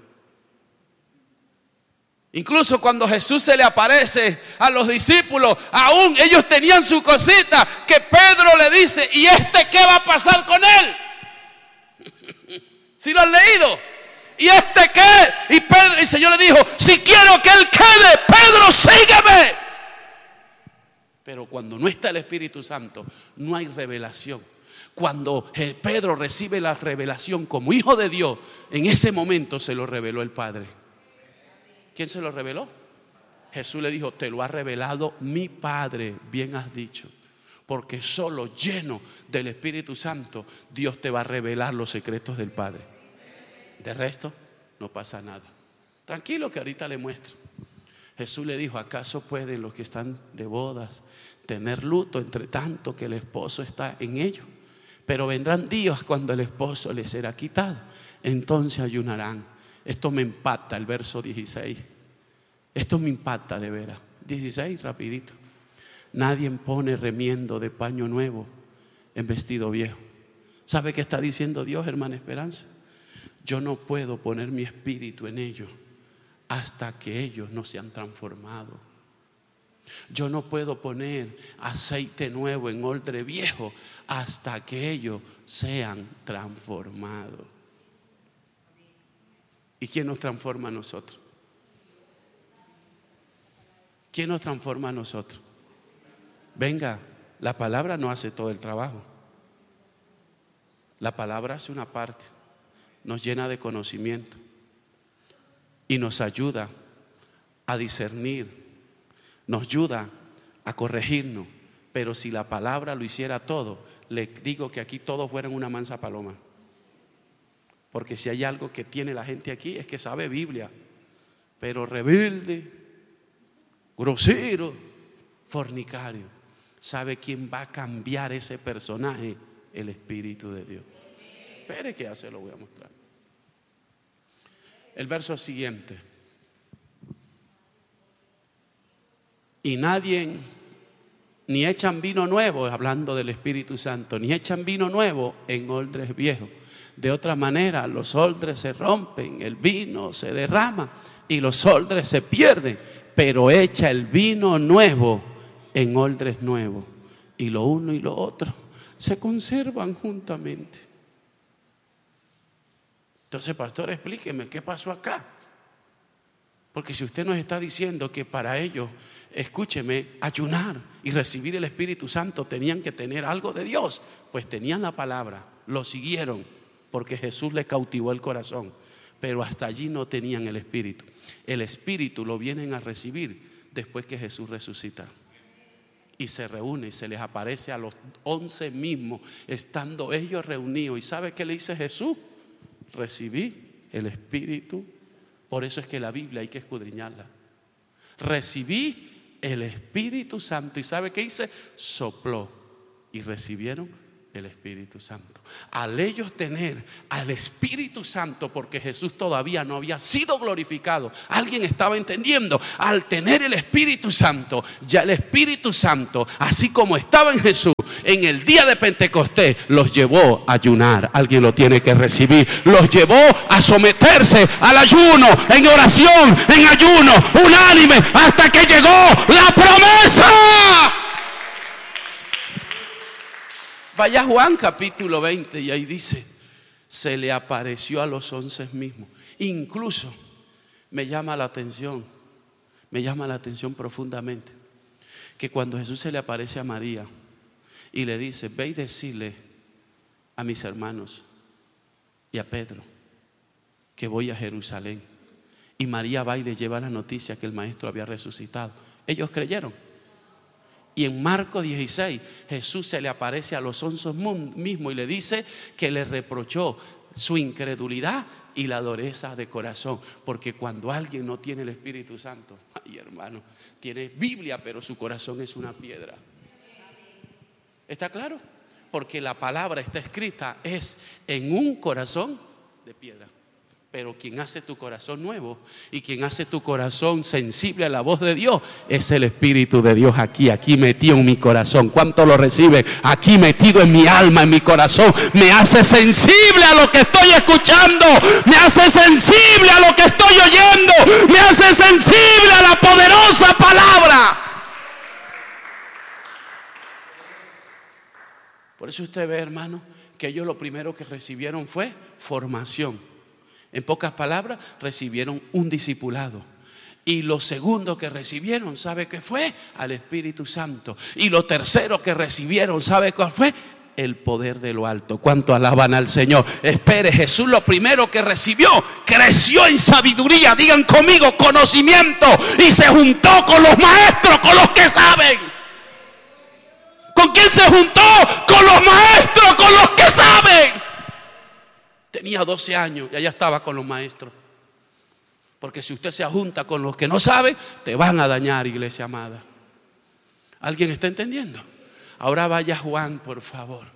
Incluso cuando Jesús se le aparece a los discípulos, aún ellos tenían su cosita, que Pedro le dice: ¿y qué va a pasar con él? ¿Sí lo han leído? ¿Y qué? Y Pedro, el Señor le dijo: si quiero que él quede, Pedro, sígueme. Pero cuando no está el Espíritu Santo, no hay revelación. Cuando Pedro recibe la revelación como hijo de Dios, en ese momento se lo reveló el Padre. ¿Quién se lo reveló? Jesús le dijo: te lo ha revelado mi Padre, bien has dicho. Porque solo lleno del Espíritu Santo Dios te va a revelar los secretos del Padre. De resto no pasa nada. Tranquilo, que ahorita le muestro. Jesús le dijo: ¿acaso pueden los que están de bodas tener luto entre tanto que el esposo está en ellos? Pero vendrán días cuando el esposo les será quitado, entonces ayunarán. Esto me impacta, el verso 16. Esto me impacta de veras. 16, rapidito. Nadie pone remiendo de paño nuevo en vestido viejo. ¿Sabe qué está diciendo Dios, hermana Esperanza? Yo no puedo poner mi espíritu en ellos hasta que ellos no se han transformado. Yo no puedo poner aceite nuevo en odre viejo hasta que ellos sean transformados. ¿Y quién nos transforma a nosotros? ¿Quién nos transforma a nosotros? Venga, la palabra no hace todo el trabajo. La palabra hace una parte, nos llena de conocimiento y nos ayuda a discernir, nos ayuda a corregirnos. Pero si la palabra lo hiciera todo, le digo que aquí todos fueran una mansa paloma. Porque si hay algo que tiene la gente aquí es que sabe Biblia, pero rebelde, grosero, fornicario. ¿Sabe quién va a cambiar ese personaje? El Espíritu de Dios. Espere que ya se lo voy a mostrar. El verso siguiente. Y nadie, ni echan vino nuevo, hablando del Espíritu Santo, ni echan vino nuevo en odres viejos. De otra manera, los odres se rompen, el vino se derrama y los odres se pierden. Pero echa el vino nuevo en odres nuevos, y lo uno y lo otro se conservan juntamente. Entonces, pastor, explíqueme qué pasó acá. Porque si usted nos está diciendo que para ellos, escúcheme, ayunar y recibir el Espíritu Santo tenían que tener algo de Dios, pues tenían la palabra, lo siguieron porque Jesús les cautivó el corazón, pero hasta allí no tenían el Espíritu. El Espíritu lo vienen a recibir después que Jesús resucita y se reúne y se les aparece a los 11 mismos, estando ellos reunidos. ¿Y sabe qué le dice Jesús? Recibí el Espíritu. Por eso es que la Biblia hay que escudriñarla. Recibí el Espíritu Santo. ¿Y sabe qué dice? Sopló y recibieron el Espíritu Santo. Al ellos tener al Espíritu Santo, porque Jesús todavía no había sido glorificado, alguien estaba entendiendo, al tener el Espíritu Santo, ya el Espíritu Santo, así como estaba en Jesús, en el día de Pentecostés, los llevó a ayunar. Alguien lo tiene que recibir. Los llevó a someterse al ayuno, en oración, en ayuno, unánime, hasta que llegó la promesa. Vaya a Juan capítulo 20 y ahí dice, se le apareció a los 11 mismos. Incluso me llama la atención profundamente, que cuando Jesús se le aparece a María y le dice, ve y decirle a mis hermanos y a Pedro que voy a Jerusalén, y María va y le lleva la noticia que el maestro había resucitado, ellos creyeron. Y en Marcos 16 Jesús se le aparece a los 11 mismos y le dice que le reprochó su incredulidad y la dureza de corazón, porque cuando alguien no tiene el Espíritu Santo, ay hermano, tiene Biblia pero su corazón es una piedra. ¿Está claro? Porque la palabra está escrita es en un corazón de piedra. Pero quien hace tu corazón nuevo y quien hace tu corazón sensible a la voz de Dios es el Espíritu de Dios aquí metido en mi corazón. ¿Cuánto lo recibe? Aquí metido en mi alma, en mi corazón. Me hace sensible a lo que estoy escuchando. Me hace sensible a lo que estoy oyendo. Me hace sensible a la poderosa palabra. Por eso usted ve, hermano, que ellos lo primero que recibieron fue formación. En pocas palabras, recibieron un discipulado. Y lo segundo que recibieron, ¿sabe qué fue? Al Espíritu Santo. Y lo tercero que recibieron, ¿sabe cuál fue? El poder de lo alto. ¿Cuánto alaban al Señor? Espere, Jesús lo primero que recibió, creció en sabiduría. Digan conmigo, conocimiento. Y se juntó con los maestros, con los que saben. ¿Con quién se juntó? Con los maestros, con los que saben. Tenía 12 años y allá estaba con los maestros. Porque si usted se junta con los que no saben, te van a dañar, iglesia amada. ¿Alguien está entendiendo? Ahora vaya Juan, por favor.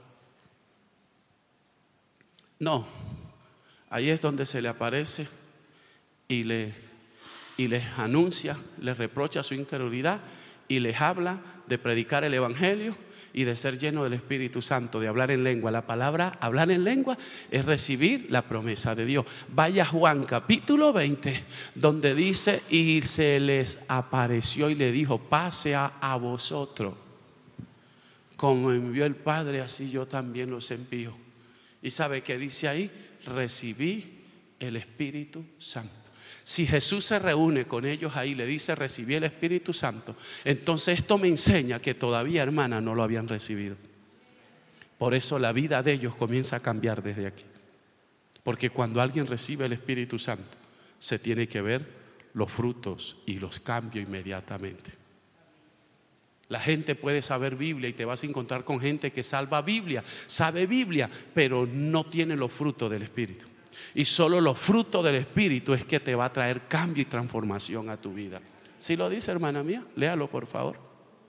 No, ahí es donde se le aparece y les anuncia, les reprocha su incredulidad y les habla de predicar el evangelio y de ser lleno del Espíritu Santo, de hablar en lengua. La palabra hablar en lengua es recibir la promesa de Dios. Vaya Juan capítulo 20, donde dice, y se les apareció y le dijo, pase a vosotros. Como envió el Padre, así yo también los envío. ¿Y sabe qué dice ahí? Recibí el Espíritu Santo. Si Jesús se reúne con ellos ahí, le dice recibí el Espíritu Santo, entonces esto me enseña que todavía, hermana, no lo habían recibido. Por eso la vida de ellos comienza a cambiar desde aquí. Porque cuando alguien recibe el Espíritu Santo, se tiene que ver los frutos y los cambios inmediatamente. La gente puede saber Biblia y te vas a encontrar con gente que sabe Biblia, pero no tiene los frutos del Espíritu. Y solo los frutos del Espíritu es que te va a traer cambio y transformación a tu vida. ¿Sí lo dice, hermana mía? Léalo, por favor.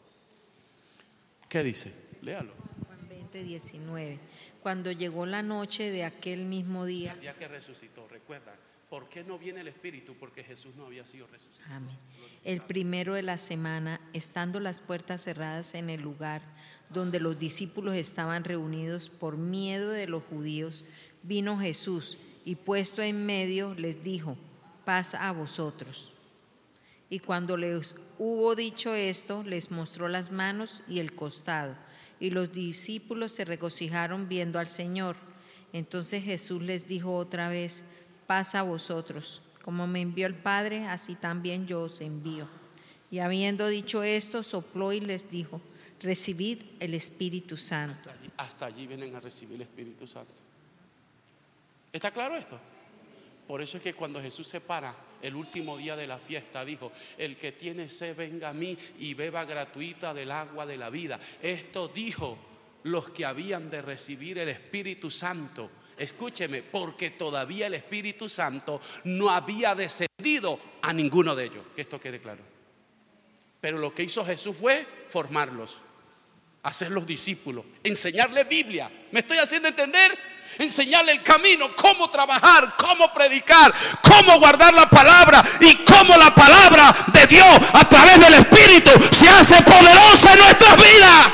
¿Qué dice? Léalo. Juan 20:19. Cuando llegó la noche de aquel mismo día. El día que resucitó, recuerda. ¿Por qué no viene el Espíritu? Porque Jesús no había sido resucitado. Amén. El primero de la semana, estando las puertas cerradas en el lugar donde los discípulos estaban reunidos por miedo de los judíos, vino Jesús y puesto en medio les dijo, paz a vosotros. Y cuando les hubo dicho esto, les mostró las manos y el costado. Y los discípulos se regocijaron viendo al Señor. Entonces Jesús les dijo otra vez, paz a vosotros. Como me envió el Padre, así también yo os envío. Y habiendo dicho esto, sopló y les dijo, recibid el Espíritu Santo. Hasta allí vienen a recibir el Espíritu Santo. ¿Está claro esto? Por eso es que cuando Jesús se para el último día de la fiesta, dijo, el que tiene sed venga a mí y beba gratuita del agua de la vida. Esto dijo los que habían de recibir el Espíritu Santo. Escúcheme, porque todavía el Espíritu Santo no había descendido a ninguno de ellos. Que esto quede claro. Pero lo que hizo Jesús fue formarlos. hacer los discípulos, enseñarle Biblia. ¿Me estoy haciendo entender? Enseñarle el camino, cómo trabajar, cómo predicar, cómo guardar la palabra y cómo la palabra de Dios a través del Espíritu se hace poderosa en nuestras vidas.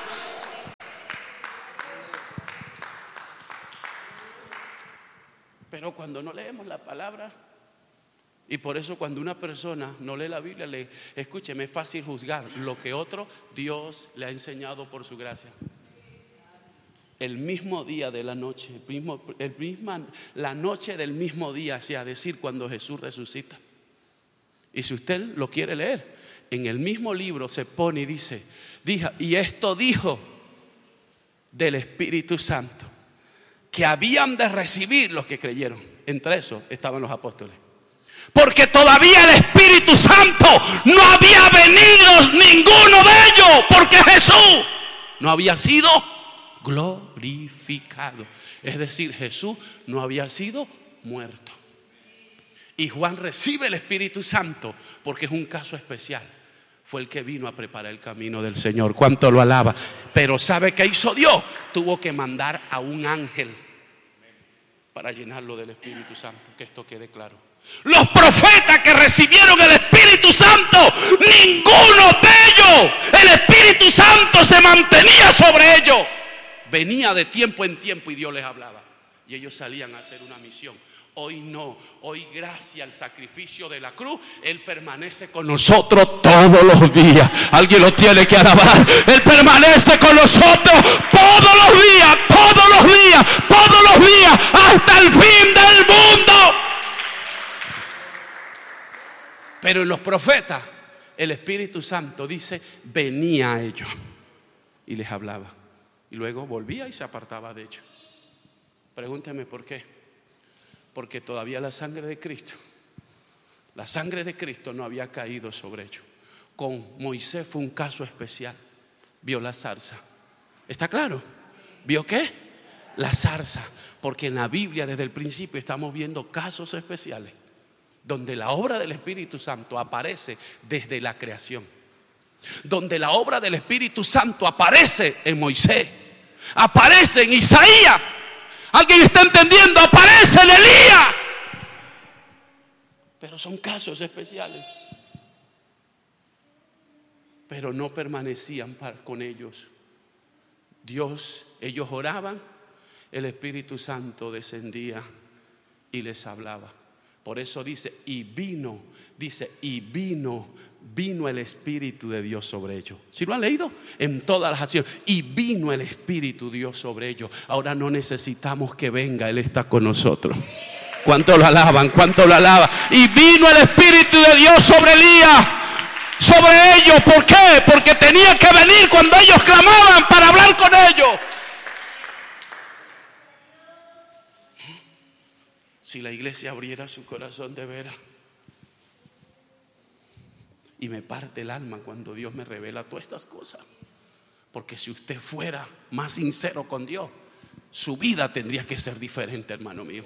Pero cuando no leemos la palabra, y por eso cuando una persona no lee la Biblia, escúcheme, es fácil juzgar lo que otro Dios le ha enseñado por su gracia. El mismo día de la noche, la noche del mismo día, sea decir, cuando Jesús resucita. Y si usted lo quiere leer, en el mismo libro se pone y dice, y esto dijo del Espíritu Santo, que habían de recibir los que creyeron. Entre esos estaban los apóstoles. Porque todavía el Espíritu Santo no había venido ninguno de ellos, porque Jesús no había sido glorificado. Es decir, Jesús no había sido muerto. Y Juan recibe el Espíritu Santo porque es un caso especial. Fue el que vino a preparar el camino del Señor. ¿Cuánto lo alaba? Pero ¿sabe qué hizo Dios? Tuvo que mandar a un ángel para llenarlo del Espíritu Santo. Que esto quede claro. Los profetas que recibieron el Espíritu Santo, ninguno de ellos, el Espíritu Santo se mantenía sobre ellos. Venía de tiempo en tiempo y Dios les hablaba. Y ellos salían a hacer una misión. Hoy no, hoy gracias al sacrificio de la cruz, Él permanece con nosotros todos los días. Alguien lo tiene que alabar. Él permanece con nosotros todos los días, todos los días, todos los días, hasta el fin del mundo. Pero en los profetas, el Espíritu Santo dice, venía a ellos y les hablaba. Y luego volvía y se apartaba de ellos. Pregúnteme por qué. Porque todavía la sangre de Cristo no había caído sobre ellos. Con Moisés fue un caso especial. Vio la zarza. ¿Está claro? ¿Vio qué? La zarza. Porque en la Biblia desde el principio estamos viendo casos especiales donde la obra del Espíritu Santo aparece desde la creación. Donde la obra del Espíritu Santo aparece en Moisés, aparece en Isaías. ¿Alguien está entendiendo? Aparece en Elías. Pero son casos especiales. Pero no permanecían con ellos. Ellos oraban, el Espíritu Santo descendía y les hablaba. Por eso dice, vino el Espíritu de Dios sobre ellos. ¿Sí lo han leído? En todas las acciones. Y vino el Espíritu de Dios sobre ellos. Ahora no necesitamos que venga, Él está con nosotros. ¿Cuánto lo alaban? ¿Cuánto lo alaban? Y vino el Espíritu de Dios sobre Elías, sobre ellos. ¿Por qué? Porque tenía que venir cuando ellos clamaban para hablar con ellos. Si la iglesia abriera su corazón de veras. Y me parte el alma cuando Dios me revela todas estas cosas. Porque si usted fuera más sincero con Dios, su vida tendría que ser diferente, hermano mío.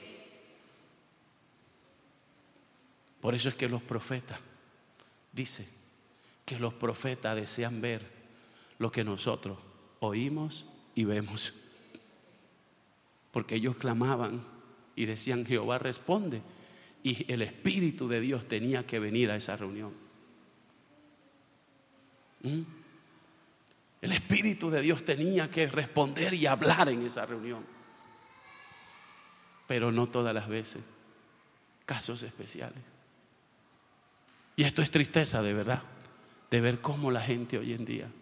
Por eso es que los profetas, dice que los profetas desean ver lo que nosotros oímos y vemos. Porque ellos clamaban y decían, Jehová responde. Y el Espíritu de Dios tenía que venir a esa reunión. El Espíritu de Dios tenía que responder y hablar en esa reunión. Pero no todas las veces. Casos especiales. Y esto es tristeza de verdad, de ver cómo la gente hoy en día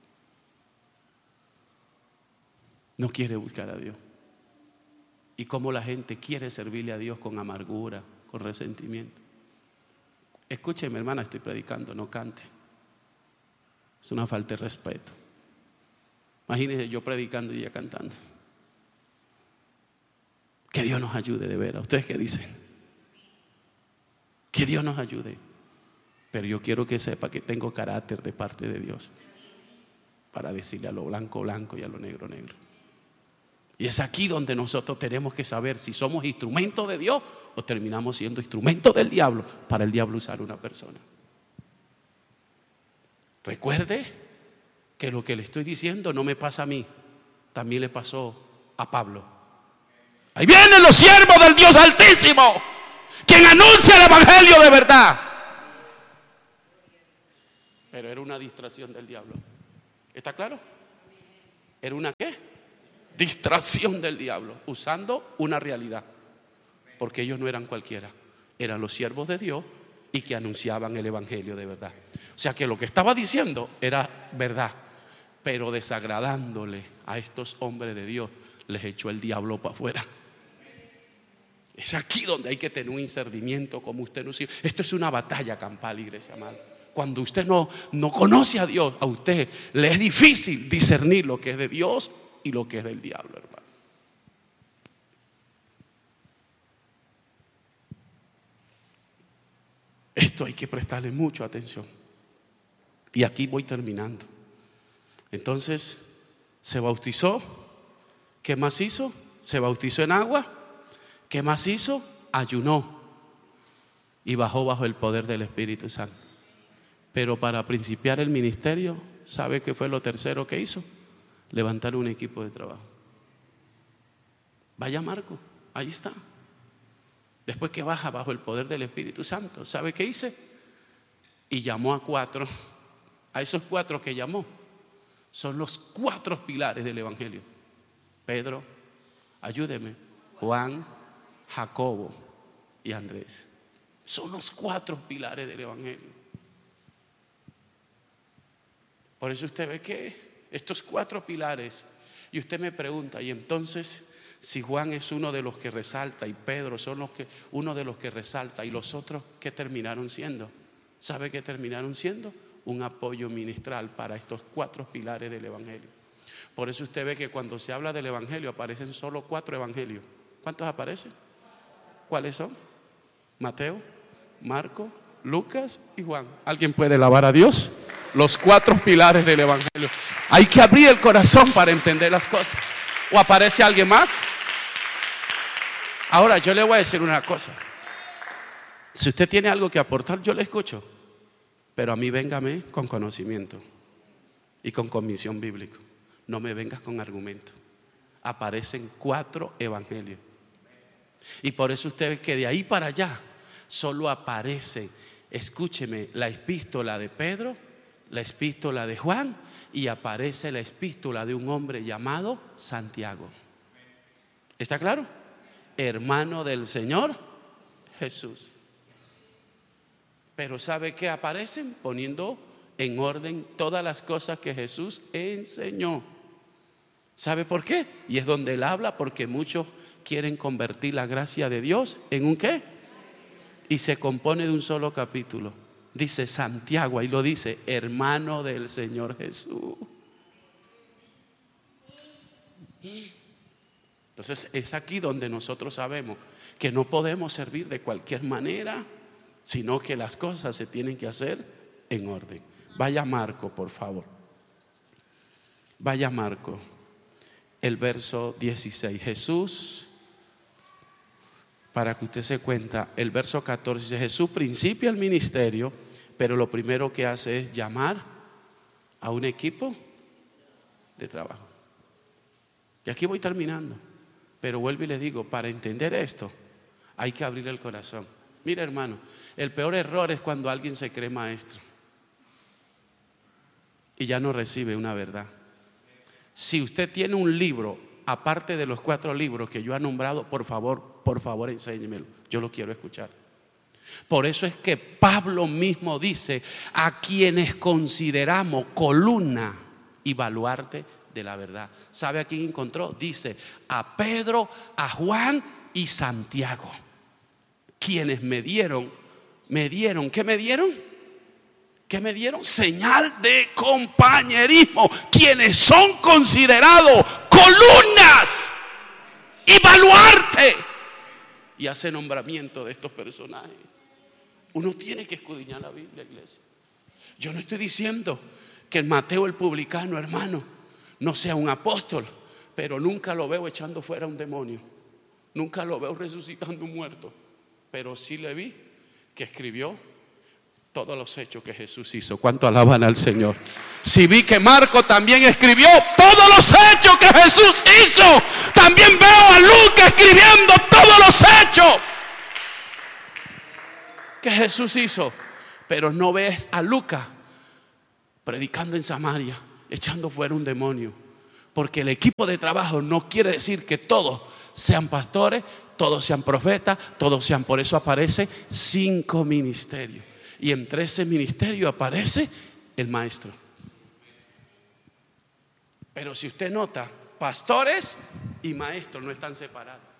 no quiere buscar a Dios. Y cómo la gente quiere servirle a Dios con amargura, con resentimiento. Escúcheme, hermana, estoy predicando, no cante. Es una falta de respeto. Imagínense yo predicando y ella cantando. Que Dios nos ayude de veras. ¿Ustedes qué dicen? Que Dios nos ayude. Pero yo quiero que sepa que tengo carácter de parte de Dios para decirle a lo blanco blanco y a lo negro negro. Y es aquí donde nosotros tenemos que saber si somos instrumentos de Dios o terminamos siendo instrumentos del diablo para el diablo usar una persona. Recuerde que lo que le estoy diciendo no me pasa a mí, también le pasó a Pablo. Ahí vienen los siervos del Dios Altísimo, quien anuncia el evangelio de verdad. Pero era una distracción del diablo. ¿Está claro? ¿Era una qué? Distracción del diablo, usando una realidad. Porque ellos no eran cualquiera, eran los siervos de Dios y que anunciaban el evangelio de verdad. O sea que lo que estaba diciendo era verdad, pero desagradándole a estos hombres de Dios, les echó el diablo para afuera. Es aquí donde hay que tener un discernimiento como usted no sabe. Esto es una batalla campal, iglesia amada. Cuando usted no conoce a Dios, a usted le es difícil discernir lo que es de Dios y lo que es del diablo, hermano. Esto hay que prestarle mucha atención. Y aquí voy terminando. Entonces, se bautizó. ¿Qué más hizo? Se bautizó en agua. ¿Qué más hizo? Ayunó. Y bajó bajo el poder del Espíritu Santo. Pero para principiar el ministerio, ¿sabe qué fue lo tercero que hizo? Levantar un equipo de trabajo. Vaya Marco, ahí está. Después que baja bajo el poder del Espíritu Santo, ¿sabe qué hice? Y llamó a 4. A esos 4 que llamó son los 4 pilares del evangelio. Pedro, ayúdeme, Juan, Jacobo y Andrés. Son los 4 pilares del evangelio. Por eso usted ve que estos 4 pilares, y usted me pregunta, y entonces si Juan es uno de los que resalta y Pedro son uno de los que resalta, y los otros, ¿qué terminaron siendo? ¿Sabe qué terminaron siendo? Un apoyo ministral para estos 4 pilares del evangelio. Por eso usted ve que cuando se habla del evangelio aparecen solo 4 evangelios. ¿Cuántos aparecen? ¿Cuáles son? Mateo, Marco, Lucas y Juan. ¿Alguien puede alabar a Dios? Los 4 pilares del evangelio. Hay que abrir el corazón para entender las cosas. ¿O aparece alguien más? Ahora yo le voy a decir una cosa. Si usted tiene algo que aportar, yo le escucho. Pero a mí véngame con conocimiento y con convicción bíblica. No me vengas con argumento. Aparecen 4 evangelios. Y por eso usted ve que de ahí para allá solo aparece, escúcheme, la epístola de Pedro, la epístola de Juan, y aparece la epístola de un hombre llamado Santiago. ¿Está claro? Hermano del Señor Jesús. Pero ¿sabe qué aparecen? Poniendo en orden todas las cosas que Jesús enseñó. ¿Sabe por qué? Y es donde él habla, porque muchos quieren convertir la gracia de Dios en un ¿qué? Y se compone de un solo capítulo. Dice Santiago, ahí lo dice, hermano del Señor Jesús. Entonces es aquí donde nosotros sabemos que no podemos servir de cualquier manera, sino que las cosas se tienen que hacer en orden. Vaya Marco, por favor. Vaya Marco, el verso 16. Jesús, para que usted se cuenta, el verso 14 dice, Jesús principia el ministerio, pero lo primero que hace es llamar a un equipo de trabajo. Y aquí voy terminando, pero vuelvo y le digo, para entender esto hay que abrir el corazón. Mira, hermano, el peor error es cuando alguien se cree maestro y ya no recibe una verdad. Si usted tiene un libro, aparte de los 4 libros que yo he nombrado, por favor enséñemelo, yo lo quiero escuchar. Por eso es que Pablo mismo dice, a quienes consideramos columna y baluarte de la verdad. ¿Sabe a quién encontró? Dice, a Pedro, a Juan y Santiago, quienes me dieron, ¿qué me dieron? ¿Qué me dieron? Señal de compañerismo, quienes son considerados columnas y baluarte. Y hace nombramiento de estos personajes. Uno tiene que escudriñar la Biblia, iglesia. Yo no estoy diciendo que el Mateo el publicano, hermano, no sea un apóstol, pero nunca lo veo echando fuera un demonio, nunca lo veo resucitando un muerto, pero sí le vi que escribió todos los hechos que Jesús hizo. ¿Cuánto alaban al Señor? Si vi que Marco también escribió todos los hechos que Jesús hizo, también veo a Lucas escribiendo todos los hechos que Jesús hizo. Pero no ves a Lucas predicando en Samaria, echando fuera un demonio. Porque el equipo de trabajo no quiere decir que todos sean pastores, todos sean profetas, todos sean. Por eso aparece 5 ministerios. Y entre ese ministerio aparece el maestro. Pero si usted nota, pastores y maestros no están separados.